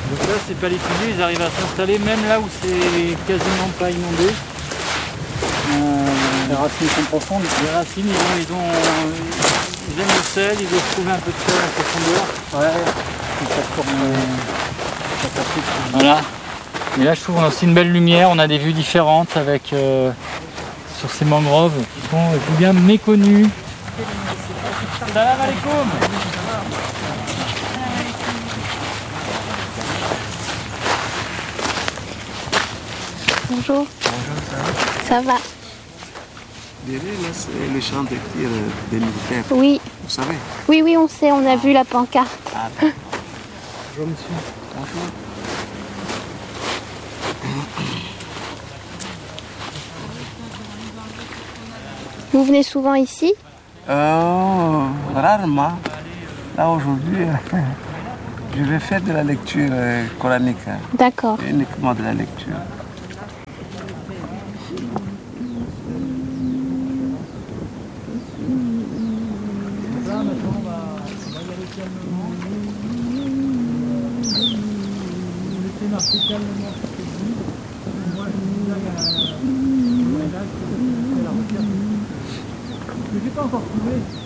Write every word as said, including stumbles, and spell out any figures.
Donc là, ces palétuviers, ils arrivent à s'installer même là où c'est quasiment pas inondé. Euh, Les racines sont profondes. les racines, ils, ont, ils, ont, ils aiment le sel, ils doivent trouver un peu de sel en profondeur. Ouais. Et ça tourne, euh, ça s'applique. Voilà. Et là, je trouve qu'on a aussi une belle lumière, on a des vues différentes avec euh, sur ces mangroves qui sont euh, bien méconnues. Salam alaikum. Bonjour. Bonjour, ça va? Ça va? Derrière, là, c'est le champ de tir des militaires. Oui. Vous savez? Oui, oui, on sait, on a vu la pancarte. Ah, bonjour, monsieur. Bonjour. Vous venez souvent ici? Euh, rarement. Là, aujourd'hui, je vais faire de la lecture euh, coranique. Hein. D'accord. Uniquement de la lecture. Je n'ai pas encore trouvé.